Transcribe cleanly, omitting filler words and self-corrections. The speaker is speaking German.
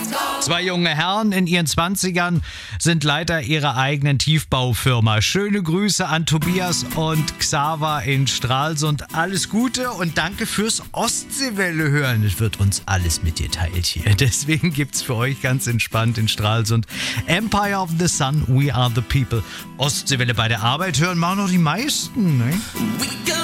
Zwei junge Herren in ihren 20ern sind Leiter ihrer eigenen Tiefbaufirma. Schöne Grüße an Tobias und Xaver in Stralsund. Alles Gute und danke fürs Ostseewelle hören. Es wird uns alles mitgeteilt hier. Deswegen gibt's für euch ganz entspannt in Stralsund Empire of the Sun, We Are the People. Ostseewelle bei der Arbeit hören machen noch die meisten, ne?